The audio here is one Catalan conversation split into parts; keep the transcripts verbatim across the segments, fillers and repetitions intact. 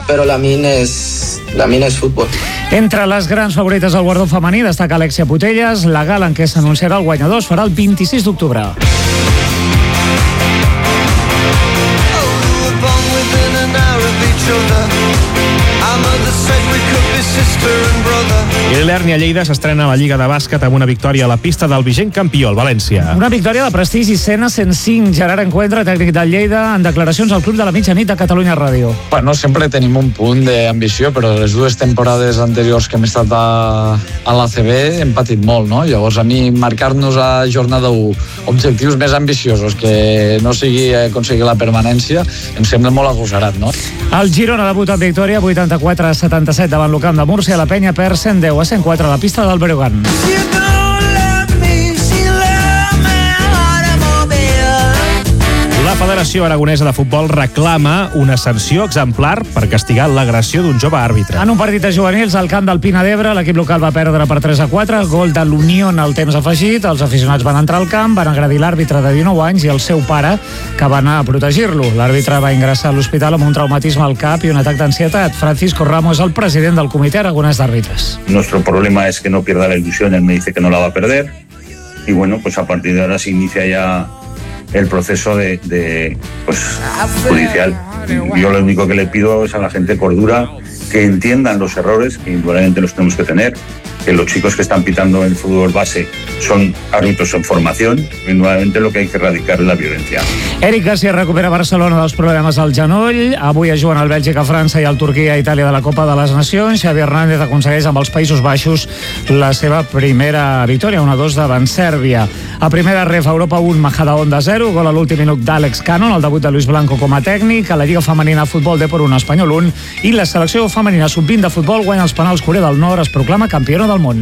però la mina és, la mina és futbol. Entre les grans favorites del guardó femení destaca Alexia Putellas. La gala en què s'anunciarà el guanyador es farà el vint-i-sis d'octubre. I l'Hernia Lleida s'estrena a la Lliga de Bàsquet amb una victòria a la pista del vigent campió, el València. Una victòria de prestigi, cent a cent cinc. Gerard Encuentra, tècnic del Lleida, en declaracions al Club de la Mitjanit de Catalunya Ràdio. Bueno, sempre tenim un punt d'ambició, però les dues temporades anteriors que hem estat a, a l'A C B hem patit molt, no? Llavors, a mi, marcar-nos a jornada u objectius més ambiciosos que no sigui aconseguir la permanència, em sembla molt agosarat, no? El Girona debuta en victòria vuitanta-quatre a setanta-set davant l'Ucamp de Múrcia. La Penya perd cent deu a cent quatre a la pista del Breogán. La Federació Aragonesa de Futbol reclama una sanció exemplar per castigar l'agressió d'un jove àrbitre. En un partit de juvenils al camp del Pina d'Ebre, l'equip local va perdre per tres a quatre, gol de l'Unió al temps afegit. Els aficionats van entrar al camp, van agredir l'àrbitre de dinou anys i el seu pare, que va anar a protegir-lo. L'àrbitre va ingressar a l'hospital amb un traumatisme al cap i un atac d'ansietat. Francisco Ramos, el president del Comitè Aragonès d'Àrbitres. Nuestro problema es que no pierda la ilusión, él me dice que no la va a perder y bueno, pues a partir de ahora se inicia ya el proceso de, de pues, judicial. Yo lo único que le pido es a la gente cordura, que entiendan los errores, que indudablemente los tenemos que tener, que los chicos que están pitando en el fútbol base son árbitros en formación, indudablemente lo que hay que erradicar es la violencia. Eric Garcia recupera Barcelona dels problemes al genoll. Avui es juguen el Bèlgica, França i el Turquia i Itàlia de la Copa de les Nacions. Xavi Hernández aconsegueix amb els Països Baixos la seva primera victòria, una dos davant Sèrbia. A primera ref, Europa un, Majadahonda zero, gol a l'últim minut d'Àlex Cano, el debut de Luis Blanco com a tècnic. A la Lliga Femenina de Futbol, Depor un, Espanyol un, i la selecció femenina sub vint de futbol guanya els penals Corea del Nord, es proclama campiona del món.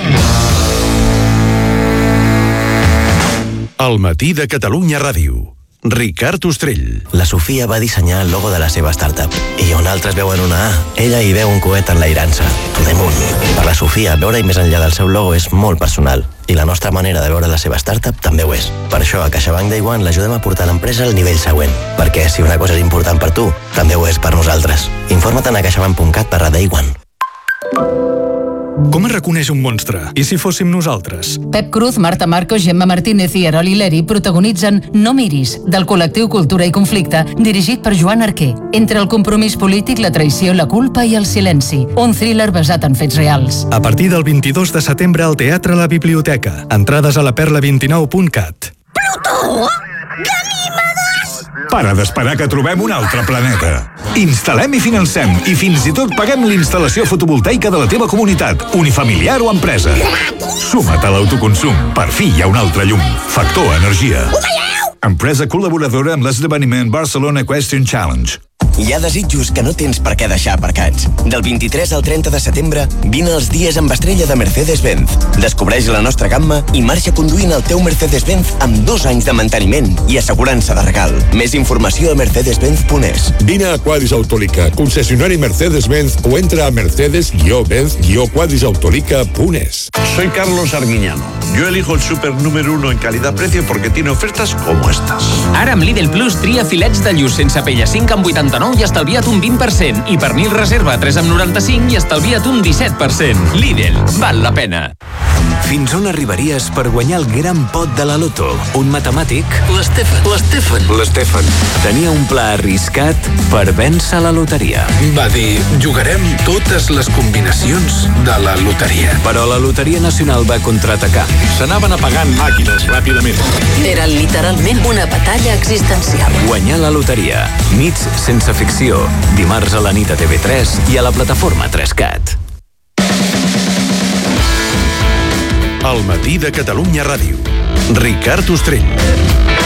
El matí de Catalunya Ràdio. Ricard Ostrell. La Sofia va dissenyar el logo de la seva startup i on altres veuen una A, ella hi veu un coet enlairant-se. To the moon. Per la Sofia, veure-hi més enllà del seu logo és molt personal i la nostra manera de veure la seva startup també ho és. Per això a CaixaBank Day One l'ajudem a portar l'empresa al nivell següent, perquè si una cosa és important per tu, també ho és per nosaltres. Informa't a caixabank punt cat barra day one. Com es reconeix un monstre? I si fóssim nosaltres? Pep Cruz, Marta Marcos, Gemma Martínez i Erol Hileri protagonitzen No miris, del col·lectiu Cultura i Conflicte, dirigit per Joan Arquer. Entre el compromís polític, la traïció, la culpa i el silenci. Un thriller basat en fets reals. A partir del vint-i-dos de setembre al Teatre La Biblioteca. Entrades a la perla vint nou punt cat. Plutó! Ganímedes! Para d'esperar que trobem un altre planeta. Instal·lem i financem i fins i tot paguem l'instal·lació fotovoltaica de la teva comunitat, unifamiliar o empresa. Suma't a l'autoconsum. Per fi hi ha un altre llum. Factor Energia. Empresa col·laboradora amb l'esdeveniment Barcelona Equestrian Challenge. Hi ha desitjos que no tens per què deixar aparcats. Del vint-i-tres al trenta de setembre, vine als dies amb estrella de Mercedes-Benz. Descobreix la nostra gamma i marxa conduint el teu Mercedes-Benz amb dos anys de manteniment i assegurança de regal. Més informació a mercedes benz punt es. Vine a Quadris Autolica, concessionari Mercedes-Benz, o entra a mercedes benz quadris autolica punt es. Soy Carlos Arguiñano. Yo elijo el súper número uno en calidad-precio porque tiene ofertas como estas. Ara amb Lidl Plus tria filets de lluç sense pell a cinc amb vuitanta-nou i estalvia't un vint per cent. I pernil reserva a tres amb noranta-cinc i estalvia't un disset per cent. Lidl, val la pena. Fins on arribaries per guanyar el gran pot de la loto? Un matemàtic, l'Estefan, l'Estefan, l'Estefan, tenia un pla arriscat per vèncer la loteria. Va dir, jugarem totes les combinacions de la loteria. Però la Loteria Nacional va contraatacar. S'anaven apagant màquines ràpidament. Era literalment una batalla existencial. Guanyar la loteria. Nits sense ficció. Dimarts a la nit a T V tres i a la plataforma tres cat. El matí de Catalunya Ràdio. Ricard Ostrell.